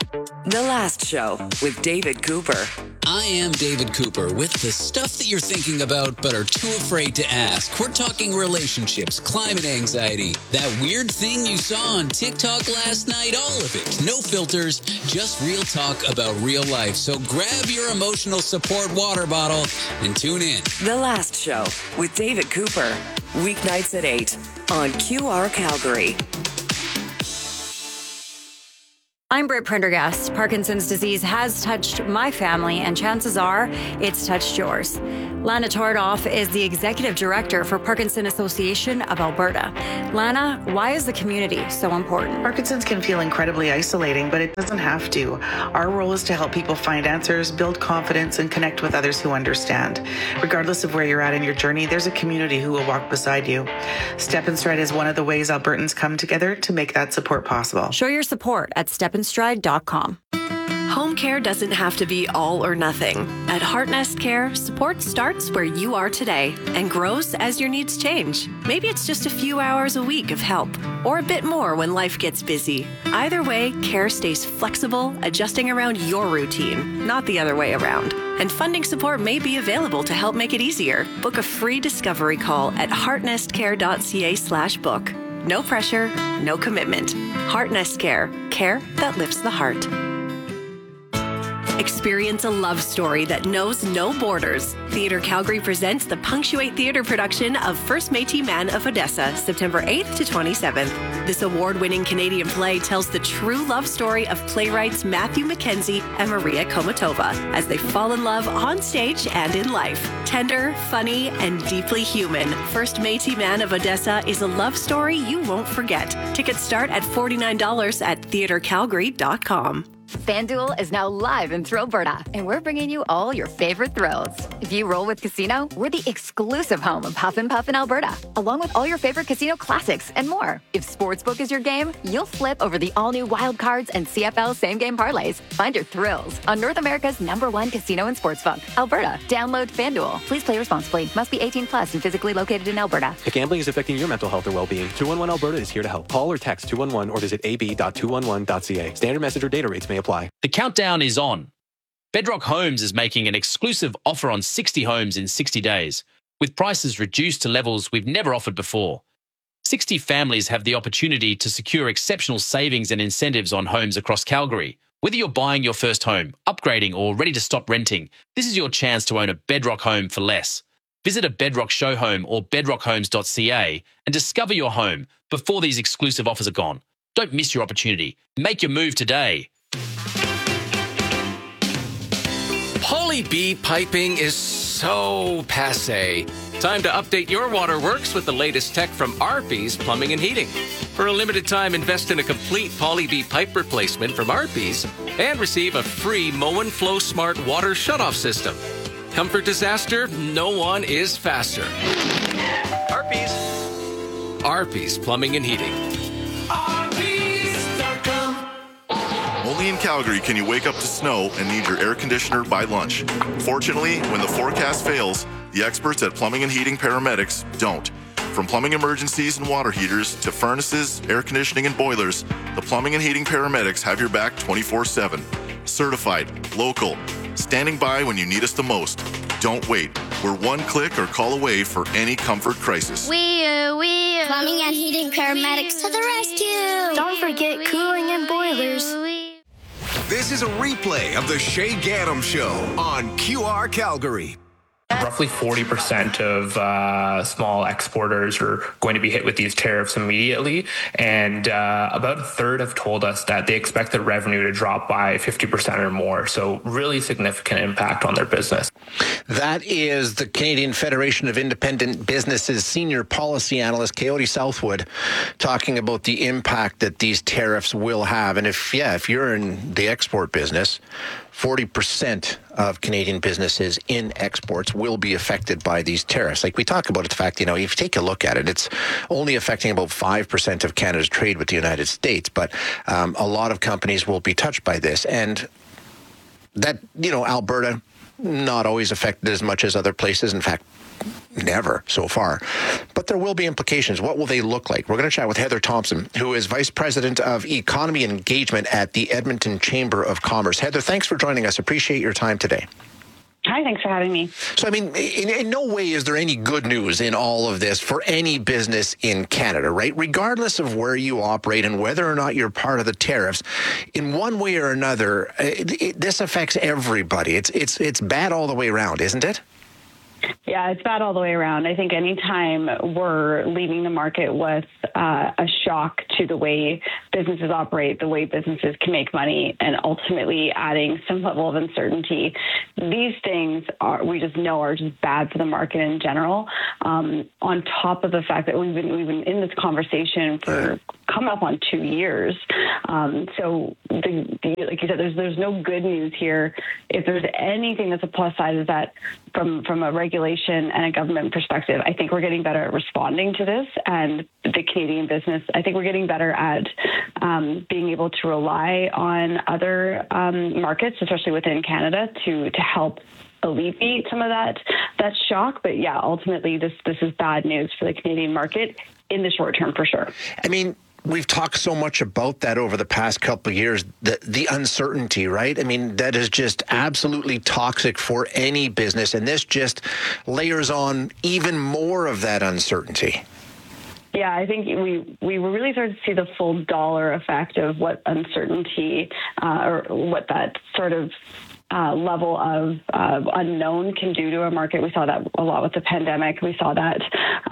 The Last Show with David Cooper. I am David Cooper with the stuff that you're thinking about but are too afraid to ask. We're talking relationships, climate anxiety, that weird thing you saw on TikTok last night, all of it. No filters, just real talk about real life. So grab your emotional support water bottle and tune in. The Last Show with David Cooper. Weeknights at 8 on QR Calgary. I'm Britt Prendergast. Parkinson's disease has touched my family, and chances are it's touched yours. Lana Tordoff is the Executive Director for Parkinson Association of Alberta. Lana, why is the community so important? Parkinson's can feel incredibly isolating, but it doesn't have to. Our role is to help people find answers, build confidence, and connect with others who understand. Regardless of where you're at in your journey, there's a community who will walk beside you. Step and Stride is one of the ways Albertans come together to make that support possible. Show your support at stepandstride.com. Home care doesn't have to be all or nothing. At Heartnest Care, support starts where you are today and grows as your needs change. Maybe it's just a few hours a week of help, or a bit more when life gets busy. Either way, care stays flexible, adjusting around your routine, not the other way around. And funding support may be available to help make it easier. Book a free discovery call at heartnestcare.ca/book. No pressure, no commitment. Heartnest Care. Care that lifts the heart. Experience a love story that knows no borders. Theatre Calgary presents the Punctuate Theatre production of First Métis Man of Odessa, September 8th to 27th. This award-winning Canadian play tells the true love story of playwrights Matthew Mackenzie and Maria Komatova as they fall in love on stage and in life. Tender, funny, and deeply human, First Métis Man of Odessa is a love story you won't forget. Tickets start at $49 at theatrecalgary.com. FanDuel is now live in Thrillberta, and we're bringing you all your favorite thrills. If you roll with Casino, we're the exclusive home of Huff and Puff in Alberta, along with all your favorite casino classics and more. If Sportsbook is your game, you'll flip over the all-new Wild Cards and CFL same-game parlays. Find your thrills on North America's #1 casino and sportsbook, Alberta. Download FanDuel. Please play responsibly. Must be 18 plus and physically located in Alberta. If gambling is affecting your mental health or well-being, 211 Alberta is here to help. Call or text 211 or visit ab.211.ca. Standard message or data rates may apply. The countdown is on. Bedrock Homes is making an exclusive offer on 60 homes in 60 days, with prices reduced to levels we've never offered before. 60 families have the opportunity to secure exceptional savings and incentives on homes across Calgary. Whether you're buying your first home, upgrading, or ready to stop renting, this is your chance to own a Bedrock home for less. Visit a Bedrock show home or bedrockhomes.ca and discover your home before these exclusive offers are gone. Don't miss your opportunity. Make your move today. Poly B piping is so passé. Time to update your waterworks with the latest tech from Arby's Plumbing and Heating. For a limited time, invest in a complete Poly B pipe replacement from Arby's and receive a free Moen Flow Smart water shutoff system. Comfort disaster, no one is faster. Arby's Plumbing and Heating. Only in Calgary can you wake up to snow and need your air conditioner by lunch. Fortunately, when the forecast fails, the experts at Plumbing and Heating Paramedics don't. From plumbing emergencies and water heaters to furnaces, air conditioning, and boilers, the Plumbing and Heating Paramedics have your back 24/7. Certified, local, standing by when you need us the most. Don't wait. We're one click or call away for any comfort crisis. Plumbing and Heating Paramedics to the rescue. Don't forget cooling and boilers. This is a replay of the Shay Gaddam Show on QR Calgary. Roughly 40% of small exporters are going to be hit with these tariffs immediately, and about a third have told us that they expect the revenue to drop by 50% or more, so really significant impact on their business. That is the Canadian Federation of Independent Businesses senior policy analyst, Coyote Southwood, talking about the impact that these tariffs will have. And if you're in the export business, 40% of Canadian businesses in exports will be affected by these tariffs. Like we talk about the fact, if you take a look at it, it's only affecting about 5% of Canada's trade with the United States, but a lot of companies will be touched by this. And that, Alberta, not always affected as much as other places. In fact, never so far. But there will be implications. What will they look like? We're going to chat with Heather Thompson, who is Vice President of Economy and Engagement at the Edmonton Chamber of Commerce. Heather, thanks for joining us. Appreciate your time today. Hi, thanks for having me. So, I mean, in no way is there any good news in all of this for any business in Canada, right? Regardless of where you operate and whether or not you're part of the tariffs, in one way or another, this affects everybody. It's bad all the way around, isn't it? Yeah, it's bad all the way around. I think anytime we're leaving the market with a shock to the way businesses operate, the way businesses can make money, and ultimately adding some level of uncertainty, these things we just know are just bad for the market in general. On top of the fact that we've been in this conversation for coming up on 2 years. So, like you said, there's no good news here. If there's anything that's a plus side, is that from a regulation and a government perspective, I think we're getting better at responding to this. And the Canadian business, I think we're getting better at being able to rely on other markets, especially within Canada, to help alleviate some of that shock. But yeah, ultimately, this is bad news for the Canadian market in the short term, for sure. I mean, we've talked so much about that over the past couple of years, the uncertainty, right? I mean, that is just absolutely toxic for any business, and this just layers on even more of that uncertainty. Yeah, I think we really started to see the full dollar effect of what uncertainty or what that sort of level of unknown can do to a market. We saw that a lot with the pandemic. We saw that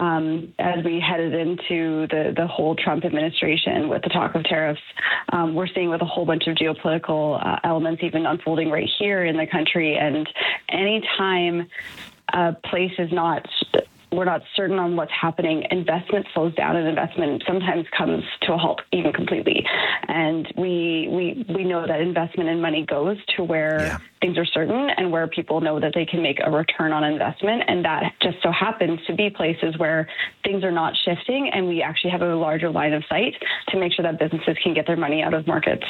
as we headed into the whole Trump administration with the talk of tariffs. We're seeing with a whole bunch of geopolitical elements even unfolding right here in the country. And anytime a place is we're not certain on what's happening, investment slows down, and investment sometimes comes to a halt even completely. And we know that investment and money goes to where things are certain and where people know that they can make a return on investment. And that just so happens to be places where things are not shifting, and we actually have a larger line of sight to make sure that businesses can get their money out of markets.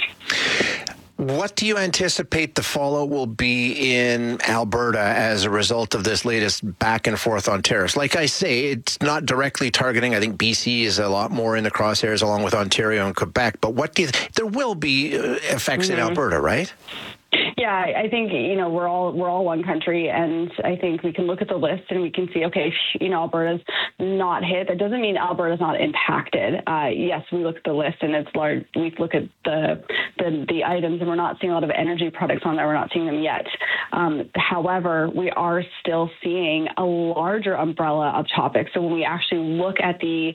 What do you anticipate the fallout will be in Alberta as a result of this latest back and forth on tariffs? Like I say, it's not directly targeting. I think BC is a lot more in the crosshairs along with Ontario and Quebec. But there will be effects in Alberta, right? Yeah, I think, we're all one country, and I think we can look at the list and we can see, okay, Alberta's not hit. That doesn't mean Alberta's not impacted. Yes, we look at the list and it's large. We look at the items, and we're not seeing a lot of energy products on there. We're not seeing them yet. However, we are still seeing a larger umbrella of topics. So when we actually look at the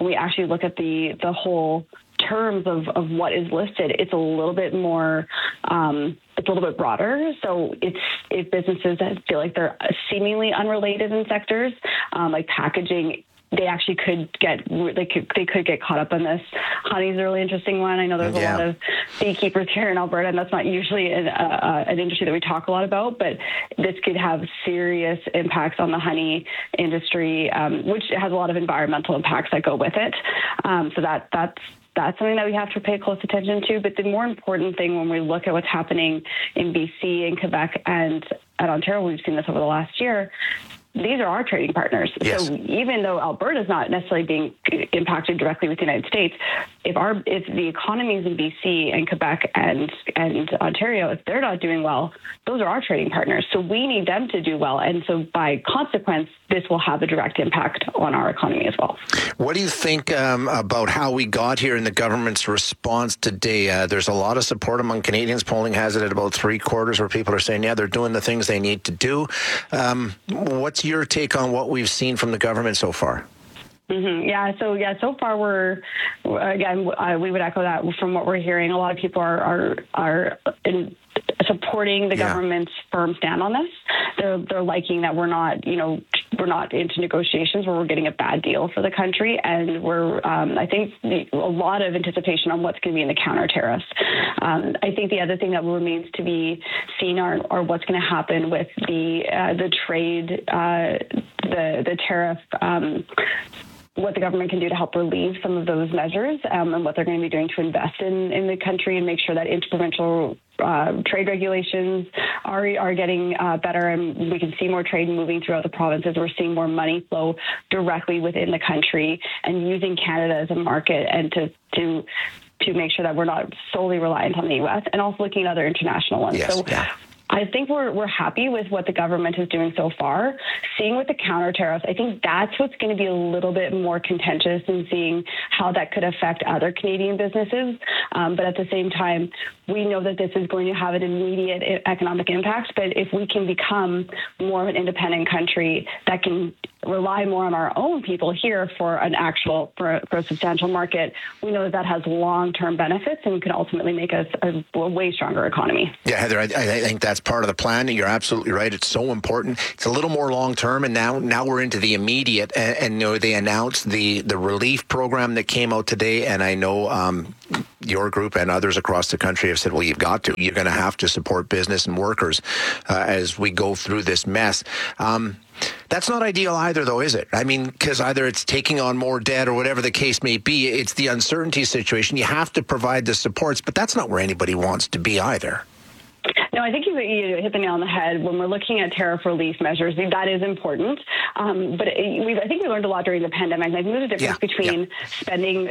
whole terms of what is listed, it's a little bit more, it's a little bit broader. So if businesses that feel like they're seemingly unrelated in sectors, like packaging, they actually could get caught up in this. Honey's a really interesting one. I know there's a lot of beekeepers here in Alberta, and that's not usually an industry that we talk a lot about, but this could have serious impacts on the honey industry, which has a lot of environmental impacts that go with it. So that's something that we have to pay close attention to. But the more important thing when we look at what's happening in BC and Quebec and at Ontario, we've seen this over the last year, these are our trading partners. Yes. So even though Alberta is not necessarily being impacted directly with the United States, if the economies in BC and Quebec and Ontario, if they're not doing well, those are our trading partners. So we need them to do well. And so by consequence, this will have a direct impact on our economy as well. What do you think about how we got here in the government's response today? There's a lot of support among Canadians. Polling has it at about 3/4 where people are saying, they're doing the things they need to do. What's your take on what we've seen from the government so far? Mm-hmm. So far we would echo that from what we're hearing. A lot of people are supporting the government's firm stand on this. They're liking that we're not into negotiations where we're getting a bad deal for the country, and we're I think a lot of anticipation on what's going to be in the counter tariffs. I think the other thing that remains to be seen are what's going to happen with the trade, the tariff. What the government can do to help relieve some of those measures, and what they're going to be doing to invest in the country and make sure that interprovincial trade regulations are getting better, and we can see more trade moving throughout the provinces. We're seeing more money flow directly within the country and using Canada as a market and to make sure that we're not solely reliant on the U.S. and also looking at other international ones. Yes, so I think we're happy with what the government is doing so far. Seeing with the counter tariffs, I think that's what's going to be a little bit more contentious in seeing how that could affect other Canadian businesses. But at the same time, we know that this is going to have an immediate economic impact. But if we can become more of an independent country that can rely more on our own people here for a substantial market, we know that has long-term benefits and can ultimately make us a way stronger economy. Yeah, Heather, I think that's part of the plan. You're absolutely right. It's so important. It's a little more long-term, and now we're into the immediate. And you know, they announced the relief program that came out today, and I know your group and others across the country have said, well, you're going to have to support business and workers as we go through this mess. That's not ideal either, though, is it? I mean, because either it's taking on more debt or whatever the case may be, it's the uncertainty situation. You have to provide the supports, but that's not where anybody wants to be either. No, I think you hit the nail on the head. When we're looking at tariff relief measures, that is important. But I think we learned a lot during the pandemic. I think there's a difference between spending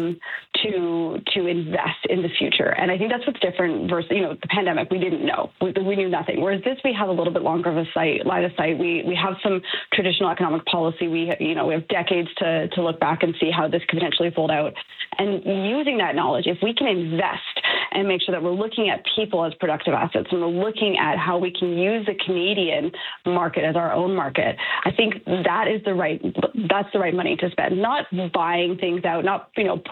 to invest in the future. And I think that's what's different versus, the pandemic. We didn't know. We knew nothing. Whereas this, we have a little bit longer of a line of sight. We have some traditional economic policy. We have decades to look back and see how this could potentially fold out. And using that knowledge, if we can invest and make sure that we're looking at people as productive assets and we're looking at how we can use the Canadian market as our own market, I think that's the right money to spend. Not buying things out, not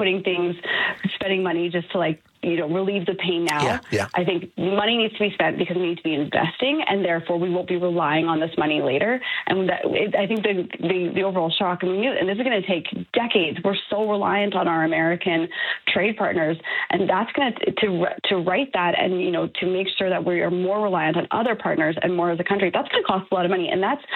spending money just to relieve the pain now. I think money needs to be spent because we need to be investing, and therefore we won't be relying on this money later. And I think the overall shock, and this is going to take decades. We're so reliant on our American trade partners, and that's going to right that, and to make sure that we are more reliant on other partners and more as a country. That's going to cost a lot of money, and that's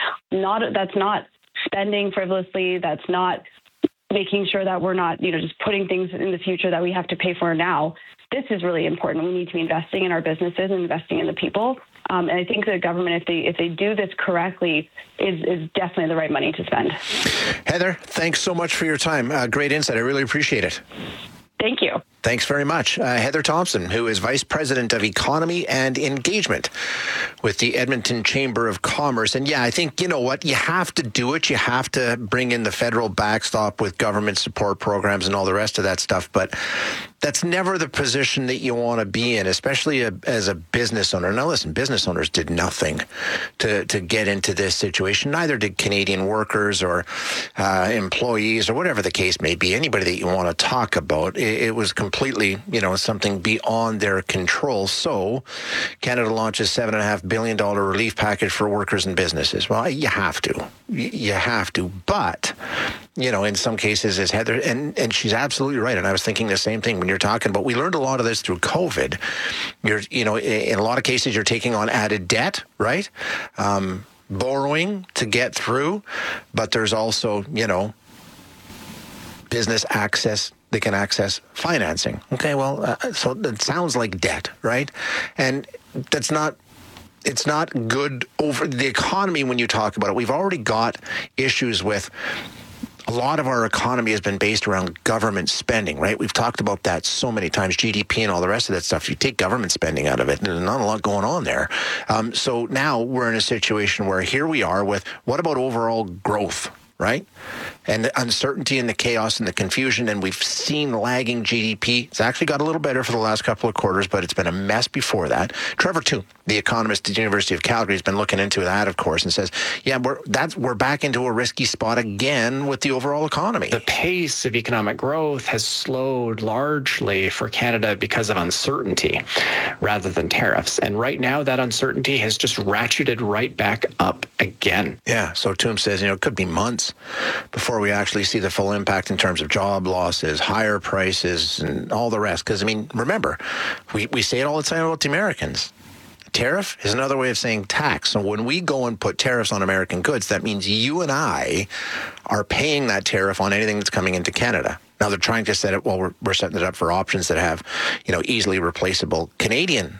not spending frivolously. That's not making sure that we're not, just putting things in the future that we have to pay for now. This is really important. We need to be investing in our businesses and investing in the people. And I think the government, if they do this correctly, is definitely the right money to spend. Heather, thanks so much for your time. Great insight. I really appreciate it. Thank you. Thanks very much. Heather Thompson, who is Vice President of Economy and Engagement with the Edmonton Chamber of Commerce. And I think, you know what, you have to do it. You have to bring in the federal backstop with government support programs and all the rest of that stuff. But that's never the position that you want to be in, especially as a business owner. Now, listen, business owners did nothing to get into this situation. Neither did Canadian workers or employees or whatever the case may be. Anybody that you want to talk about, it was completely, something beyond their control. So Canada launches $7.5 billion relief package for workers and businesses. Well, you have to. You have to. But, in some cases, as Heather, and she's absolutely right. And I was thinking the same thing when you're talking about, we learned a lot of this through COVID. In a lot of cases, you're taking on added debt, right? Borrowing to get through. But there's also, business access. They can access financing. Okay, well, so that sounds like debt, right? And it's not good over the economy when you talk about it. We've already got issues with a lot of our economy has been based around government spending, right? We've talked about that so many times, GDP and all the rest of that stuff. You take government spending out of it, there's not a lot going on there. So now we're in a situation where here we are with what about overall growth? Right? And the uncertainty and the chaos and the confusion, and we've seen lagging GDP. It's actually got a little better for the last couple of quarters, but it's been a mess before that. Trevor Toone, the economist at the University of Calgary, has been looking into that, of course, and says, we're back into a risky spot again with the overall economy. The pace of economic growth has slowed largely for Canada because of uncertainty rather than tariffs. And right now, that uncertainty has just ratcheted right back up again. Yeah, so Toome says, it could be months before we actually see the full impact in terms of job losses, higher prices, and all the rest. Because, remember, we say it all the time about the Americans. Tariff is another way of saying tax. So when we go and put tariffs on American goods, that means you and I are paying that tariff on anything that's coming into Canada. Now, they're trying to set it, we're setting it up for options that have, easily replaceable Canadian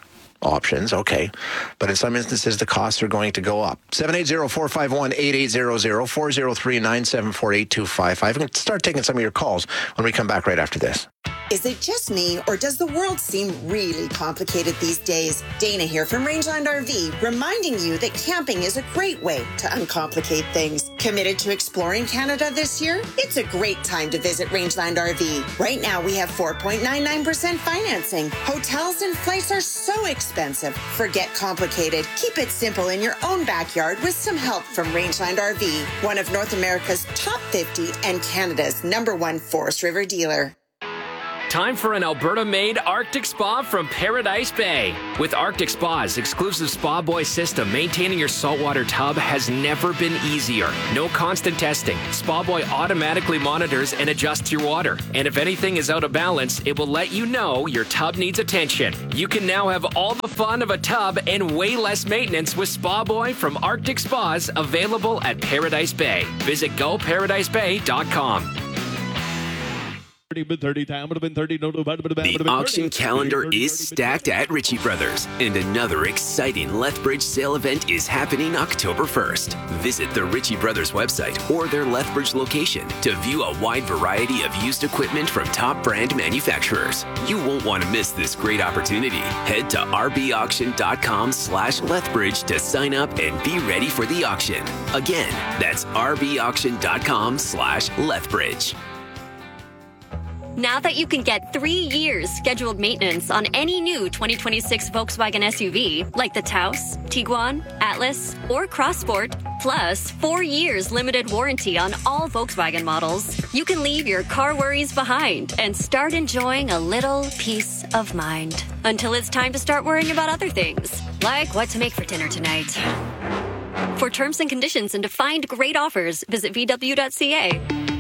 options, okay. But in some instances, the costs are going to go up. 780-451-8800, 403-974-8255. I'm going to start taking some of your calls when we come back right after this. Is it just me, or does the world seem really complicated these days? Dana here from Rangeland RV, reminding you that camping is a great way to uncomplicate things. Committed to exploring Canada this year? It's a great time to visit Rangeland RV. Right now, we have 4.99% financing. Hotels and flights are so expensive. Forget complicated. Keep it simple in your own backyard with some help from Rangeland RV, one of North America's top 50 and Canada's #1 Forest River dealer. Time for an Alberta-made Arctic Spa from Paradise Bay. With Arctic Spa's exclusive Spa Boy system, maintaining your saltwater tub has never been easier. No constant testing. Spa Boy automatically monitors and adjusts your water. And if anything is out of balance, it will let you know your tub needs attention. You can now have all the fun of a tub and way less maintenance with Spa Boy from Arctic Spas, available at Paradise Bay. Visit goparadisebay.com. The auction calendar is stacked at Ritchie Brothers, and another exciting Lethbridge sale event is happening October 1st. Visit the Ritchie Brothers website or their Lethbridge location to view a wide variety of used equipment from top brand manufacturers. You won't want to miss this great opportunity. Head to rbauction.com/Lethbridge to sign up and be ready for the auction. Again, that's rbauction.com/Lethbridge. Now that you can get 3 years scheduled maintenance on any new 2026 Volkswagen SUV, like the Taos, Tiguan, Atlas, or Crossport, plus 4 years limited warranty on all Volkswagen models, you can leave your car worries behind and start enjoying a little peace of mind. Until it's time to start worrying about other things, like what to make for dinner tonight. For terms and conditions and to find great offers, visit VW.ca.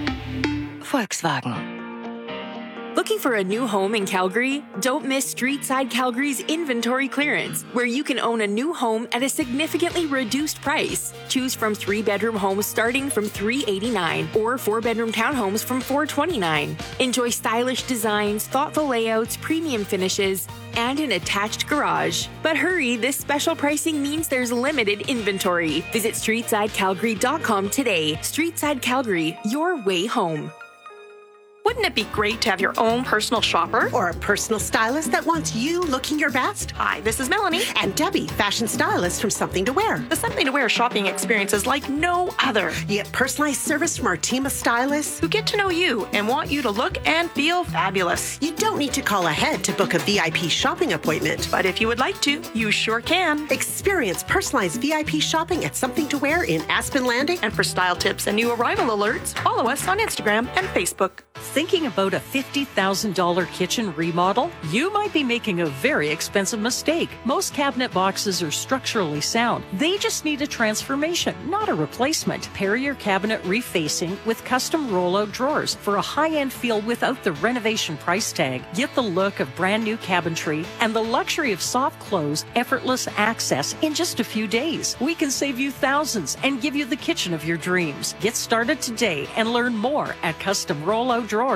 Volkswagen. Looking for a new home in Calgary? Don't miss Streetside Calgary's inventory clearance, where you can own a new home at a significantly reduced price. Choose from 3-bedroom homes starting from $389 or 4-bedroom townhomes from $429. Enjoy stylish designs, thoughtful layouts, premium finishes, and an attached garage. But hurry, this special pricing means there's limited inventory. Visit StreetsideCalgary.com today. Streetside Calgary, your way home. Wouldn't it be great to have your own personal shopper? Or a personal stylist that wants you looking your best? Hi, this is Melanie. And Debbie, fashion stylist from Something to Wear. The Something to Wear shopping experience is like no other. You get personalized service from our team of stylists who get to know you and want you to look and feel fabulous. You don't need to call ahead to book a VIP shopping appointment. But if you would like to, you sure can. Experience personalized VIP shopping at Something to Wear in Aspen Landing. And for style tips and new arrival alerts, follow us on Instagram and Facebook. Thinking about a $50,000 kitchen remodel? You might be making a very expensive mistake. Most cabinet boxes are structurally sound. They just need a transformation, not a replacement. Pair your cabinet refacing with custom rollout drawers for a high-end feel without the renovation price tag. Get the look of brand new cabinetry and the luxury of soft close, effortless access in just a few days. We can save you thousands and give you the kitchen of your dreams. Get started today and learn more at customrolloutdrawers.com.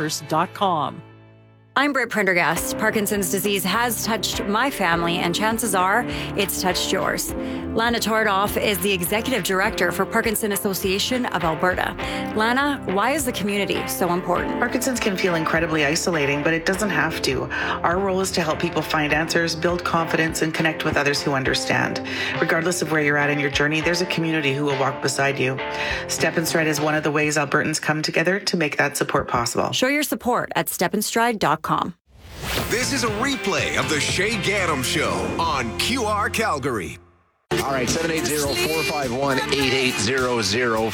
I'm Britt Prendergast. Parkinson's disease has touched my family, and chances are it's touched yours. Lana Tordoff is the Executive Director for Parkinson Association of Alberta. Lana, why is the community so important? Parkinson's can feel incredibly isolating, but it doesn't have to. Our role is to help people find answers, build confidence, and connect with others who understand. Regardless of where you're at in your journey, there's a community who will walk beside you. Step and Stride is one of the ways Albertans come together to make that support possible. Show your support at stepandstride.com. This is a replay of the Shay Gaddam Show on QR Calgary. All right, 780-451-8800,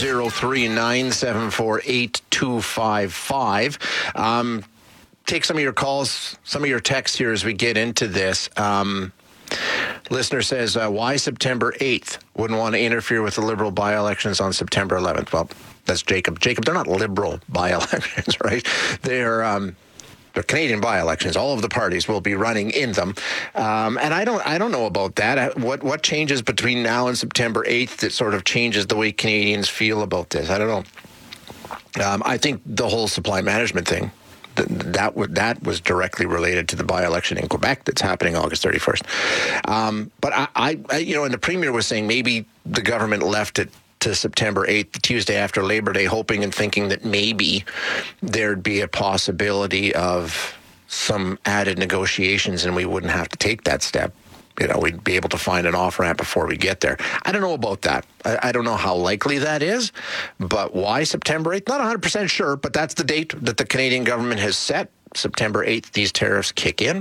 403-974-8255. Take some of your calls, some of your texts here as we get into this. Listener says, why September 8th? Wouldn't want to interfere with the Liberal by-elections on September 11th. Well, that's Jacob. Jacob, they're not Liberal by-elections, right? They're Canadian by-elections. All of the parties will be running in them, and I don't know about that. What changes between now and September 8th that sort of changes the way Canadians feel about this? I don't know. I think the whole supply management thing that was directly related to the by-election in Quebec that's happening August 31st. But I and the Premier was saying maybe the government left it to September 8th, the Tuesday after Labor Day, hoping and thinking that maybe there'd be a possibility of some added negotiations and we wouldn't have to take that step. We'd be able to find an off-ramp before we get there. I don't know about that. I don't know how likely that is, but why September 8th? Not 100% sure, but that's the date that the Canadian government has set. September 8th, these tariffs kick in.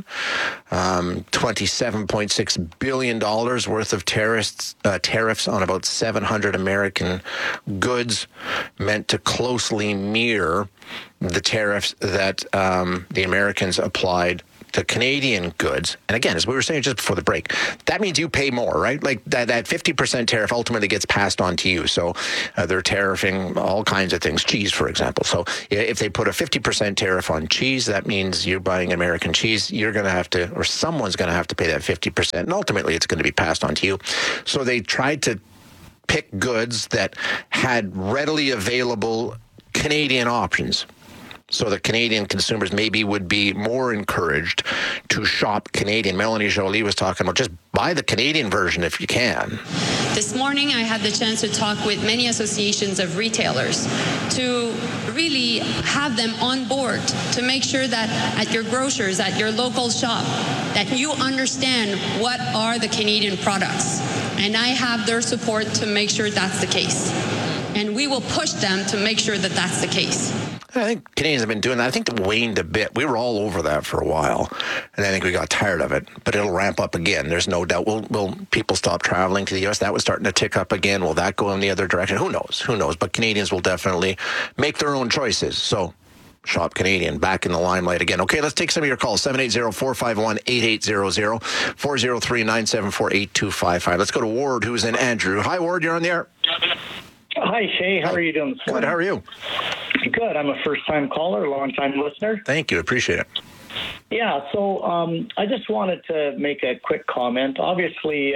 $27.6 billion worth of tariffs on about 700 American goods, meant to closely mirror the tariffs that the Americans applied to Canadian goods. And again, as we were saying just before the break, that means you pay more, right? Like that 50% tariff ultimately gets passed on to you. So they're tariffing all kinds of things, cheese, for example. So if they put a 50% tariff on cheese, that means you're buying American cheese. You're going to have to, or someone's going to have to pay that 50%. And ultimately, it's going to be passed on to you. So they tried to pick goods that had readily available Canadian options, so that Canadian consumers maybe would be more encouraged to shop Canadian. Melanie Joly was talking about just buy the Canadian version if you can. This morning I had the chance to talk with many associations of retailers to really have them on board to make sure that at your grocers, at your local shop, that you understand what are the Canadian products. And I have their support to make sure that's the case. And we will push them to make sure that that's the case. I think Canadians have been doing that. I think it waned a bit. We were all over that for a while, and I think we got tired of it. But it'll ramp up again. There's no doubt. Will people stop traveling to the U.S.? That was starting to tick up again. Will that go in the other direction? Who knows? Who knows? But Canadians will definitely make their own choices. So shop Canadian, back in the limelight again. Okay, let's take some of your calls. 780-451-8800, 403-974-8255. Let's go to Ward, who's in Andrew. Hi, Ward. You're on the air. Hi, Shay. How are you doing this morning? Good. How are you? Good. I'm a first-time caller, long-time listener. Thank you. Appreciate it. Yeah, so I just wanted to make a quick comment. Obviously,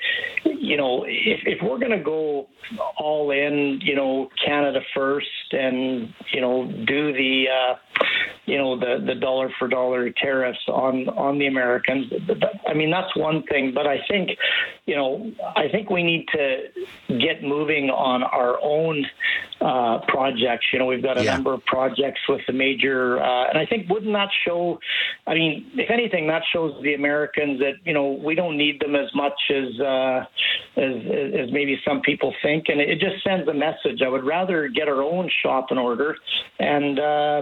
if we're going to go all in, Canada first and, do the dollar for dollar tariffs on the Americans, I mean, that's one thing. But I think we need to get moving on our own projects. We've got a number of projects with the major, and I think wouldn't that show, I mean, if anything, that shows the Americans that, we don't need them as much as maybe some people think. And it just sends a message. I would rather get our own shop in order. And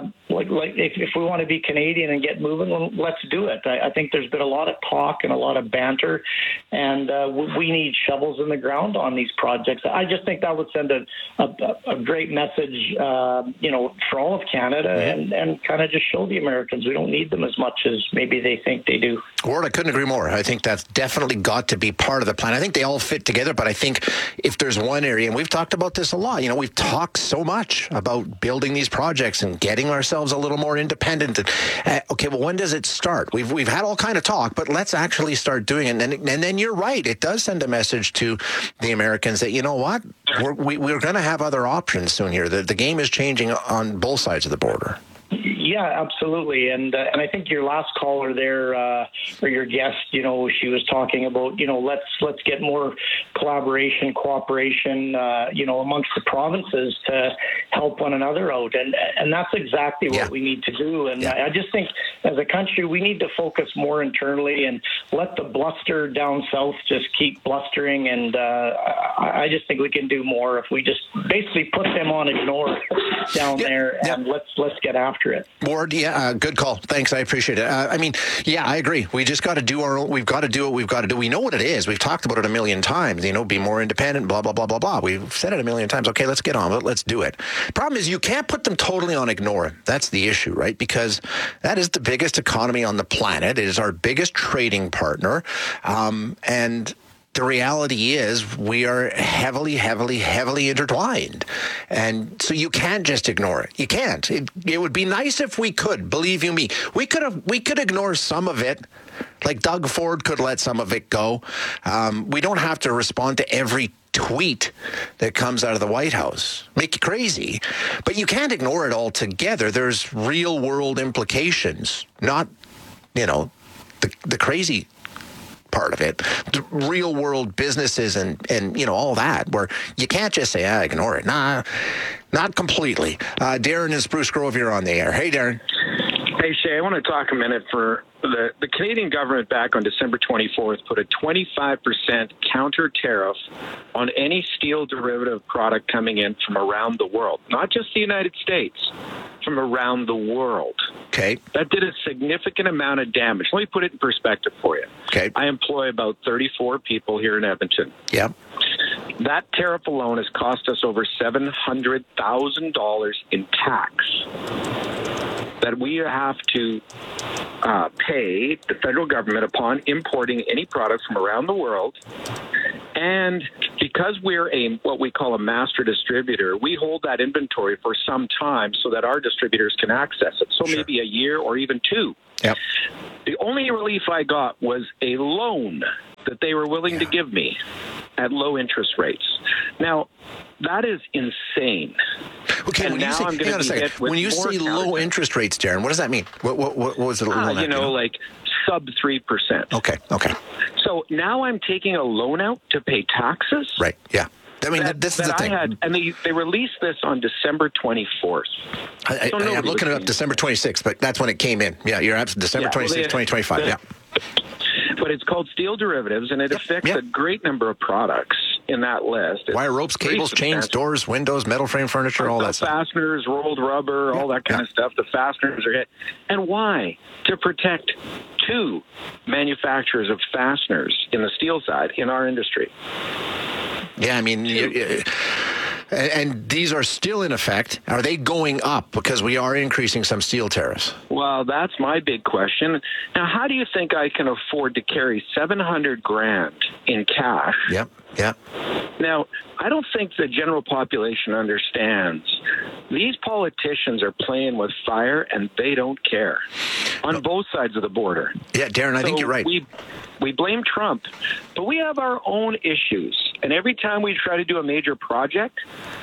if we want to be Canadian and get moving, well, let's do it. I think there's been a lot of talk and a lot of banter, and we need shovels in the ground on these projects. I just think that would send a great message, for all of Canada, and kind of just show the Americans we don't need them as much as maybe they think they do. Ward, I couldn't agree more. I think that's definitely got to be part of the plan. I think they all fit together, but I think if there's one area, and we've talked about this a lot, we've talked so much about building these projects and getting ourselves a little more independent. Okay, well, when does it start? We've had all kind of talk, but let's actually start doing it. And then you're right. It does send a message to the Americans that, you know what, we're going to have other options soon here. The game is changing on both sides of the border. Yeah, absolutely. And I think your last caller there, or your guest, she was talking about, let's get more collaboration, cooperation, amongst the provinces to help one another out. And that's exactly what we need to do. And I just think as a country, we need to focus more internally and let the bluster down south just keep blustering. And I just think we can do more if we just basically put them on ignore down there, and let's get after it. Ward, good call. Thanks, I appreciate it. I agree. We just got to do our own. We've got to do what we've got to do. We know what it is. We've talked about it a million times. Be more independent. Blah blah blah blah blah. We've said it a million times. Okay, let's get on with it. Let's do it. Problem is, you can't put them totally on ignore. That's the issue, right? Because that is the biggest economy on the planet. It is our biggest trading partner, and the reality is we are heavily, heavily, heavily intertwined. And so you can't just ignore it. You can't. It would be nice if we could, believe you me. We could ignore some of it. Like Doug Ford could let some of it go. We don't have to respond to every tweet that comes out of the White House. Make you crazy. But you can't ignore it altogether. There's real world implications, not, the crazy part of it, the real world businesses and all that, where you can't just say, ignore it. Nah, not completely. Darren in Spruce Grove, you're on the air. Hey, Darren. Hey, Shay, I want to talk a minute for the Canadian government back on December 24th put a 25% counter tariff on any steel derivative product coming in from around the world, not just the United States, from around the world. Okay. That did a significant amount of damage. Let me put it in perspective for you. Okay. I employ about 34 people here in Edmonton. Yep. That tariff alone has cost us over $700,000 in tax that we have to pay the federal government upon importing any product from around the world. And because we're what we call a master distributor, we hold that inventory for some time so that our distributors can access it. So maybe a year or even two. Yep. The only relief I got was a loan that they were willing to give me at low interest rates. Now, that is insane. Okay, and now I'm going to be hit with when you say low interest rates, Darren, what does that mean? What was it? Like sub 3%. Okay. So now I'm taking a loan out to pay taxes. Right. Yeah. I mean, this is the thing. And they released this on December 24th. I'm looking it up December 26th, but that's when it came in. Yeah, you're absolutely December 26th, 2025. Yeah. But it's called steel derivatives, and it affects a great number of products in that list. It's wire ropes, cables, chains, doors, windows, metal frame furniture, all that stuff. Fasteners, rolled rubber, all that kind of stuff. The fasteners are hit. And why? To protect two manufacturers of fasteners in the steel side in our industry. Yeah, I mean, and these are still in effect. Are they going up because we are increasing some steel tariffs? Well, that's my big question. Now, how do you think I can afford to carry $700,000 in cash? Yep. Now, I don't think the general population understands. These politicians are playing with fire, and they don't care on both sides of the border. Yeah, Darren, I think you're right. We blame Trump, but we have our own issues. And every time we try to do a major project,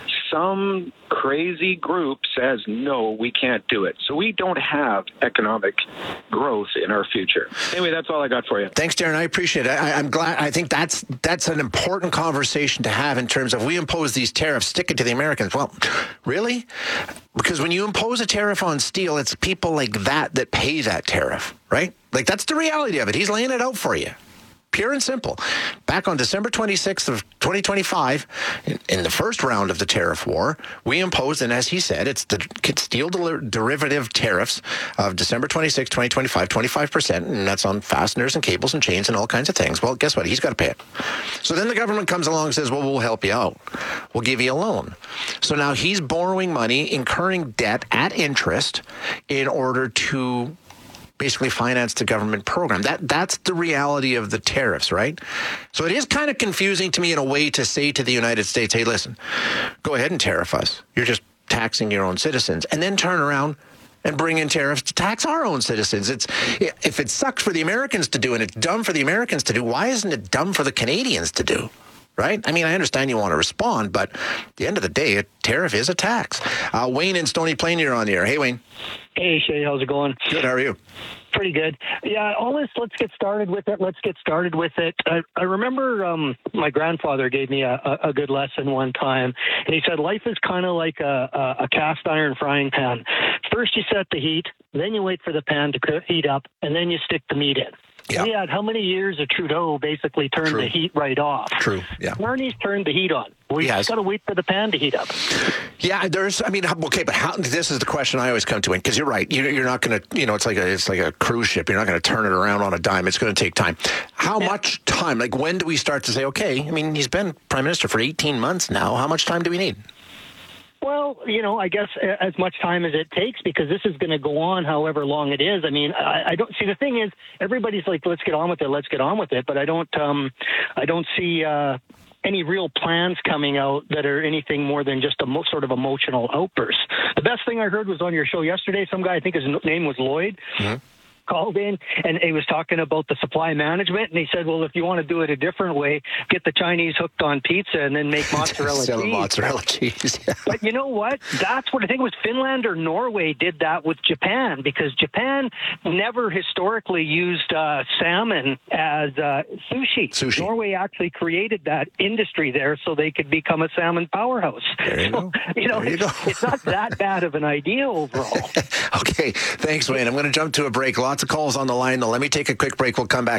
some crazy group says, no, we can't do it. So we don't have economic growth in our future. Anyway, that's all I got for you. Thanks, Darren. I appreciate it. I'm glad. I think that's an important conversation to have in terms of we impose these tariffs, stick it to the Americans. Well, really? Because when you impose a tariff on steel, it's people like that pay that tariff, right? Like, that's the reality of it. He's laying it out for you. Pure and simple. Back on December 26th of 2025, in the first round of the tariff war, we imposed, and as he said, it's the steel derivative tariffs of December 26, 2025, 25%, and that's on fasteners and cables and chains and all kinds of things. Well, guess what? He's got to pay it. So then the government comes along and says, well, we'll help you out. We'll give you a loan. So now he's borrowing money, incurring debt at interest in order to basically finance the government program. That's the reality of the tariffs, right? So it is kind of confusing to me in a way to say to the United States, hey, listen, go ahead and tariff us. You're just taxing your own citizens. And then turn around and bring in tariffs to tax our own citizens. If it sucks for the Americans to do and it's dumb for the Americans to do, why isn't it dumb for the Canadians to do? Right? I mean, I understand you want to respond, but at the end of the day, a tariff is a tax. Wayne in Stony Plain, you're on the air. Hey, Wayne. Hey, Shay, how's it going? Good, how are you? Pretty good. Yeah, let's get started with it. I remember my grandfather gave me a good lesson one time, and he said life is kind of like a cast iron frying pan. First you set the heat, then you wait for the pan to heat up, and then you stick the meat in. Yeah. We had how many years of Trudeau basically turned the heat right off? True, yeah. Carney's turned the heat on. We just got to wait for the pan to heat up. Yeah, but this is the question I always come to, because you're right. You're not going to, it's like a cruise ship. You're not going to turn it around on a dime. It's going to take time. How much time? Like, when do we start to say, okay, I mean, he's been prime minister for 18 months now. How much time do we need? Well, I guess as much time as it takes, because this is going to go on however long it is. I mean, I don't see, the thing is, everybody's like, let's get on with it. But I don't see any real plans coming out that are anything more than just a sort of emotional outburst. The best thing I heard was on your show yesterday. Some guy, I think his name was Lloyd. Mm-hmm. called in, and he was talking about the supply management, and he said, well, if you want to do it a different way, get the Chinese hooked on pizza and then make mozzarella Sell cheese. mozzarella cheese. Yeah. But you know what? That's what I think was Finland or Norway did that with Japan, because Japan never historically used salmon as sushi. Norway actually created that industry there so they could become a salmon powerhouse. There you go. It's not that bad of an idea overall. Okay, thanks, Wayne. I'm going to jump to a break. Lots of calls on the line, though. Let me take a quick break. We'll come back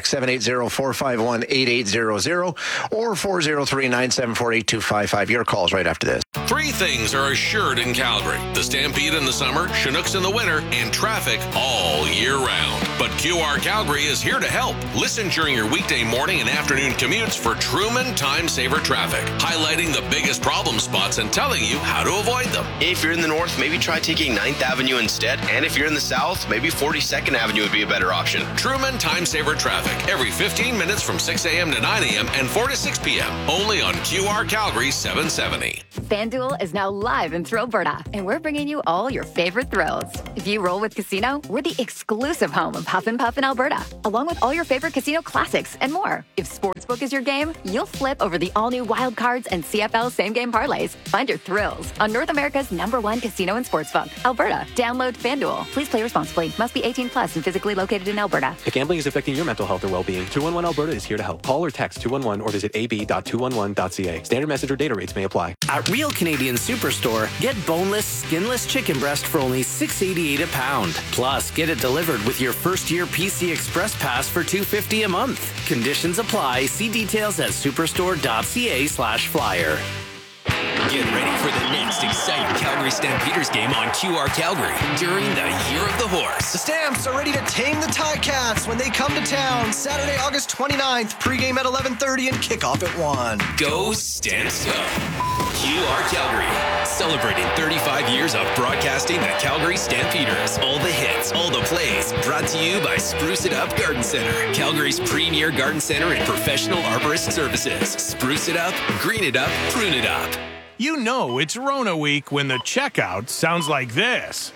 780-451-8800 or 403-974-8255. Your calls right after this. 3 things are assured in Calgary: the Stampede in the summer, Chinooks in the winter, and traffic all year round. But QR Calgary is here to help. Listen during your weekday morning and afternoon commutes for Truman Time Saver traffic, highlighting the biggest problem spots and telling you how to avoid them. If you're in the north, maybe try taking 9th Avenue instead. And if you're in the south, maybe 42nd Avenue would be a better option. Truman Time Saver traffic every 15 minutes from 6 a.m. to 9 a.m. and 4 to 6 p.m. Only on QR Calgary 770. FanDuel is now live in Thrillberta, and we're bringing you all your favorite thrills. If you roll with Casino, we're the exclusive home of Huff and Puff in Alberta, along with all your favorite casino classics and more. If Sportsbook is your game, you'll flip over the all-new Wild Cards and CFL same-game parlays. Find your thrills on North America's #1 casino and sportsbook, Alberta. Download FanDuel. Please play responsibly. Must be 18 plus and physically located in Alberta. If gambling is affecting your mental health or well-being, 211 Alberta is here to help. Call or text 211 or visit ab.211.ca. Standard message or data rates may apply. At Real Canadian Superstore, get boneless, skinless chicken breast for only $6.88 a pound. Plus, get it delivered with your first-year PC Express Pass for $2.50 a month. Conditions apply. See details at superstore.ca/flyer. Get ready for the next exciting Calgary Stampeders game on QR Calgary during the Year of the Horse. The Stamps are ready to tame the Ticats when they come to town. Saturday, August 29th, pregame at 11:30 and kickoff at 1. Go Stamps Go! QR Calgary, celebrating 35 years of broadcasting the Calgary Stampeders. All the hits, all the plays, brought to you by Spruce It Up Garden Center, Calgary's premier garden center and professional arborist services. Spruce it up, green it up, prune it up. You know it's Rona Week when the checkout sounds like this.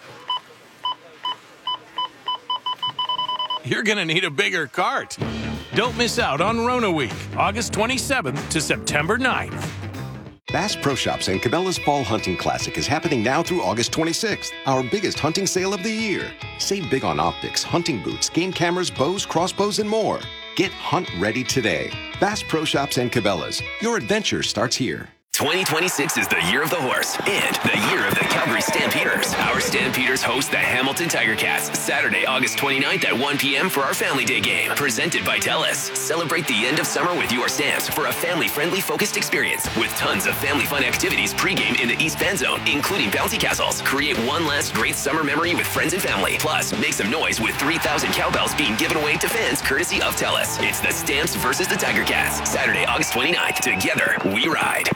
You're going to need a bigger cart. Don't miss out on Rona Week, August 27th to September 9th. Bass Pro Shops and Cabela's Fall Hunting Classic is happening now through August 26th, our biggest hunting sale of the year. Save big on optics, hunting boots, game cameras, bows, crossbows, and more. Get hunt ready today. Bass Pro Shops and Cabela's. Your adventure starts here. 2026 is the Year of the Horse and the Year of the Calgary Stampeders. Our Stampeders host the Hamilton Tiger Cats Saturday, August 29th at 1 p.m. for our Family Day game, presented by TELUS. Celebrate the end of summer with your Stamps for a family-friendly focused experience with tons of family fun activities pregame in the East Van Zone, including bouncy castles. Create one last great summer memory with friends and family. Plus, make some noise with 3,000 cowbells being given away to fans courtesy of TELUS. It's the Stamps versus the Tiger Cats, Saturday, August 29th. Together, we ride.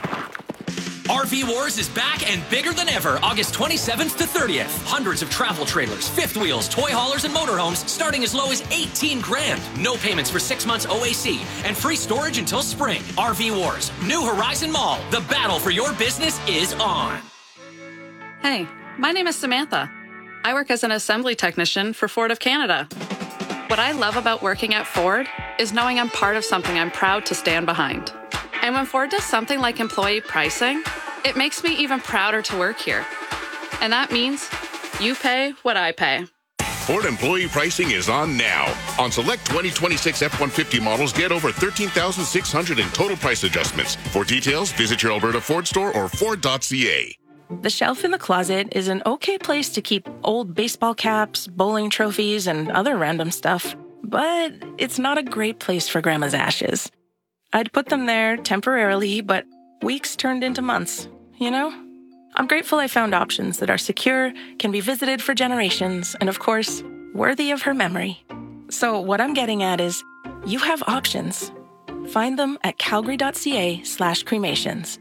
RV Wars is back and bigger than ever, August 27th to 30th. Hundreds of travel trailers, fifth wheels, toy haulers, and motorhomes starting as low as $18,000. No payments for 6 months OAC and free storage until spring. RV Wars, New Horizon Mall. The battle for your business is on. Hey, my name is Samantha. I work as an assembly technician for Ford of Canada. What I love about working at Ford is knowing I'm part of something I'm proud to stand behind. And when Ford does something like employee pricing, it makes me even prouder to work here. And that means you pay what I pay. Ford employee pricing is on now. On select 2026 F-150 models, get over $13,600 in total price adjustments. For details, visit your Alberta Ford store or Ford.ca. The shelf in the closet is an okay place to keep old baseball caps, bowling trophies, and other random stuff. But it's not a great place for Grandma's ashes. I'd put them there temporarily, but weeks turned into months, you know? I'm grateful I found options that are secure, can be visited for generations, and of course, worthy of her memory. So what I'm getting at is, you have options. Find them at calgary.ca/cremations.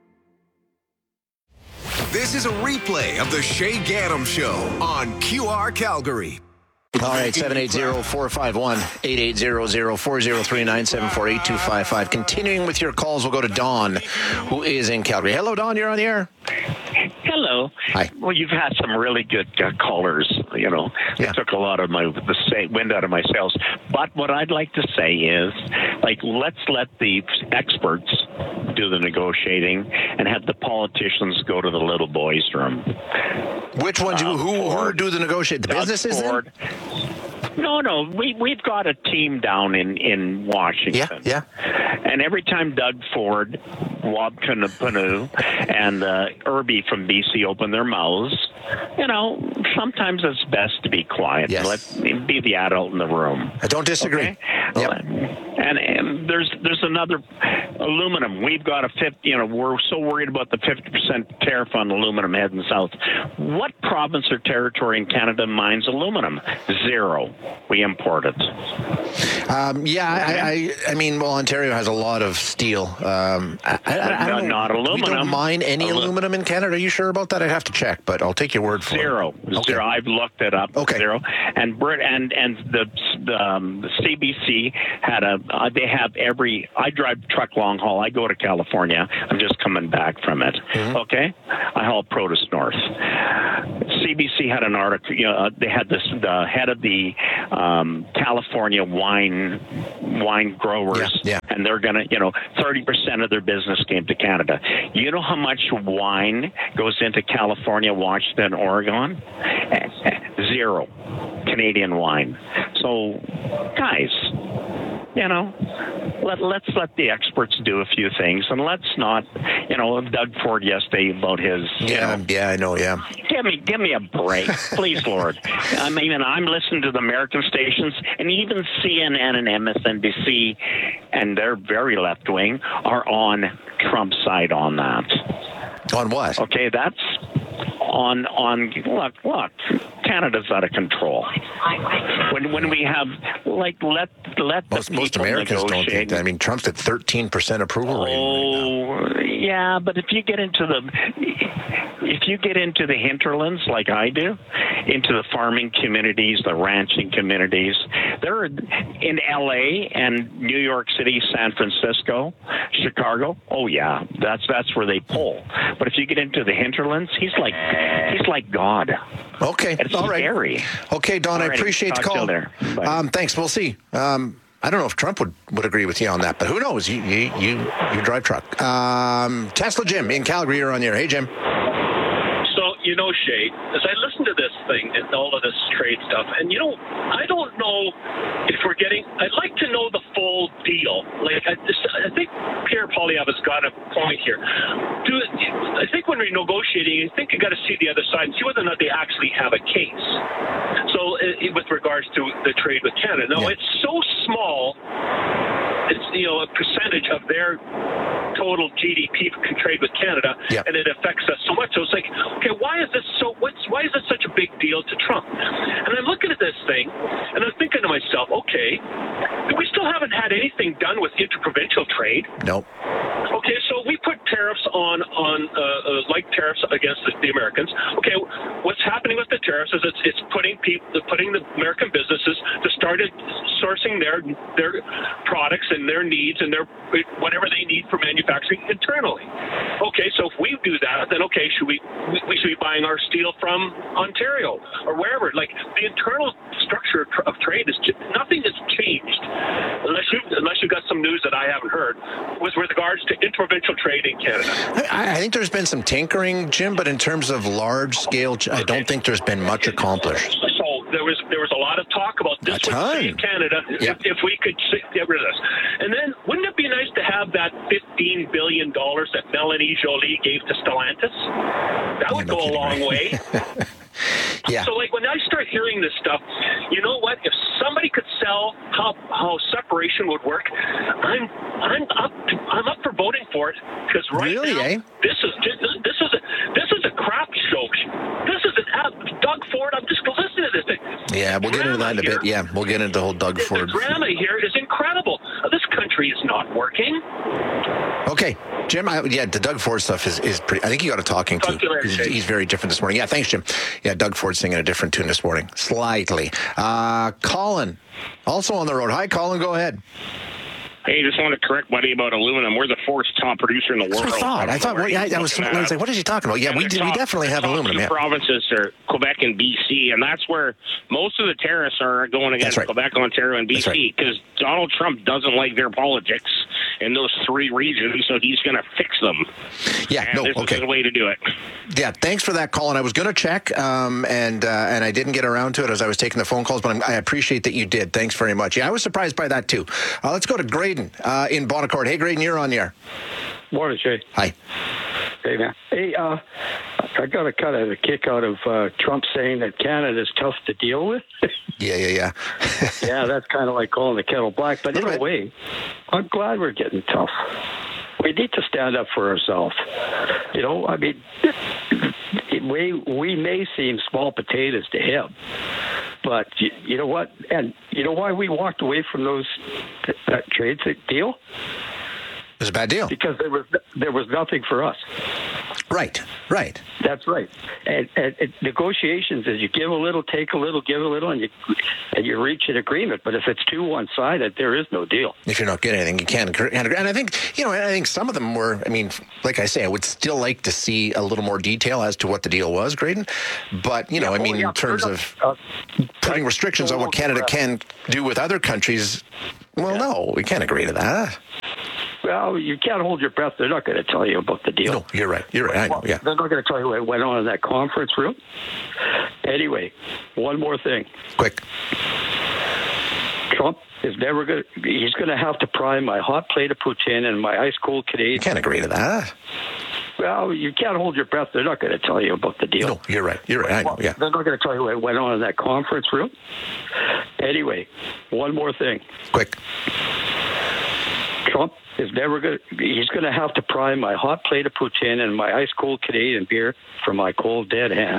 This is a replay of the Shay Gaddam Show on QR Calgary. All right, 780-451-8800, 403-974-8255. Continuing with your calls, we'll go to Don, who is in Calgary. Hello, Don, you're on the air. Hello. Hi. Well, you've had some really good callers it took a lot of the wind out of my sails. But what I'd like to say is, let's let the experts do the negotiating and have the politicians go to the little boys' room. Which ones? Who do the negotiate? The businesses? Ford. No. We've got a team down in Washington. Yeah. And every time Doug Ford, Wab Kinupono, and Irby from BC open their mouths, sometimes it's best to be quiet. Yes. Let be the adult in the room. I don't disagree. Okay? Yep. And there's another aluminum. We've got we're so worried about the 50% tariff on aluminum heading south. What province or territory in Canada mines aluminum? Zero. We import it. I mean, Ontario has a lot of steel. I don't know. Not aluminum. We don't mine any aluminum in Canada. Are you sure about that? I'd have to check, but I'll take your word for Zero. it. Zero. I've looked it up. Okay. Zero. And the CBC had they have I drive truck long haul. I go to California. I'm just coming back from it. Mm-hmm. Okay. I haul produce north. CBC had an article. They had the head of the California wine growers, and they're gonna, 30% of their business came to Canada. You know how much wine goes into California, Washington, Oregon? Zero Canadian wine. So, guys, let's let the experts do a few things, and let's not, Doug Ford yesterday about his. I know. Give me a break, please, Lord. I mean, I'm listening to the American stations, and even CNN and MSNBC, and they're very left wing, are on Trump's side on that. On what? Okay, that's on. Look. Canada's out of control. When we have let most Americans don't think that. I mean, Trump's at 13% approval rating right now. Yeah, but if you get into the hinterlands like I do, into the farming communities, the ranching communities, they're in LA and New York City, San Francisco, Chicago. Oh yeah, that's where they pull. But if you get into the hinterlands, he's like God. Okay, it's all right. Scary. Okay, Don, I appreciate the call. There. Thanks. We'll see. I don't know if Trump would agree with you on that, but who knows? You drive truck. Tesla Jim in Calgary, you're on the air. Hey, Jim. So, Shay, as I listen to this thing and all of this trade stuff, and, I don't know if we're I'd like to know the full deal. I think Pierre Poilievre has got a point here. I think when we're negotiating, I think you got to see the other side and see whether or not they actually have a case. So, with regards to the trade with Canada. Now, it's so small, it's, a percentage of their total GDP can trade with Canada, and it affects us so much. So it's like, okay, why is this such a big deal to Trump? And I'm looking at this thing, and I'm thinking to myself, okay, we still haven't had anything done with interprovincial trade. Nope. Okay, so we put tariffs on tariffs against the Americans. Okay, what's happening with the tariffs is it's putting the American businesses to start sourcing their products and their needs and their whatever they need for manufacturing internally. Okay, so if we do that, then okay, we should be buying our steel from Ontario or wherever. Like the internal structure of trade is nothing has changed unless you've got some news that I haven't heard with regards to interprovincial trade in Canada. I think there's been some tinkering, Jim, but in terms of large scale, I don't think there's been much accomplished. So there was a lot of talk about this would save Canada if we could get rid of this. And then wouldn't it be nice to have that $15 billion that Melanie Joly gave to Stellantis? That would go a long way. Yeah. So, when I start hearing this stuff, you know what? If somebody could sell how separation would work, I'm up for voting for it because now this is a crap show. This is Doug Ford. I'm just listening to this thing. Yeah, we'll get into that in a bit. Yeah, we'll get into the whole Doug Ford. The drama here is incredible. This country is not working. Okay, Jim, the Doug Ford stuff is pretty. I think you got a talking to. He's very different this morning. Yeah, thanks, Jim. Yeah, Doug Ford's singing a different tune this morning, slightly. Colin, also on the road. Hi, Colin. Go ahead. Hey, just want to correct Buddy about aluminum. We're the fourth top producer in the world. I thought. I was like, what is he talking about? Yeah, we definitely have aluminum. The provinces are Quebec and BC, and that's where most of the tariffs are going against Quebec, Ontario, and BC, because Donald Trump doesn't like their politics in those three regions, so he's going to fix them. Yeah, and this is the way to do it. Yeah, thanks for that, Colin. I was going to check, and I didn't get around to it as I was taking the phone calls, but I appreciate that you did. Thanks very much. Yeah, I was surprised by that, too. Let's go to Graydon in Bonaccord. Hey, Graydon, you're on the air. Morning, Shay. Hi. Hey, man. Hey, I got a kind of a kick out of Trump saying that Canada's tough to deal with. Yeah. Yeah, that's kind of like calling the kettle black. But in a way, I'm glad we're getting tough. We need to stand up for ourselves. You know, I mean, we may seem small potatoes to him, but you know what? And you know why we walked away from that trade deal? It was a bad deal. Because there was nothing for us. Right. That's right. And negotiations is you give a little, take a little, give a little, and you reach an agreement. But if it's too one-sided, there is no deal. If you're not getting anything, you can't agree. And I think, I think some of them were, I mean, like I say, I would still like to see a little more detail as to what the deal was, Graydon. But, in terms of putting restrictions on what Canada can do with other countries, no, we can't agree to that. Well, you can't hold your breath. They're not going to tell you about the deal. No, you're right. I know, yeah. They're not going to tell you what went on in that conference room. Anyway, one more thing. Quick. Trump is never going to... He's going to have to prime my hot plate of poutine and my ice-cold Canadian. You can't agree to that. Well, you can't hold your breath. They're not going to tell you about the deal. No, you're right. I know, yeah. They're not going to tell you what went on in that conference room. Anyway, one more thing. Quick. Trump is never going to... He's going to have to prime my hot plate of poutine and my ice-cold Canadian beer from my cold, dead hand.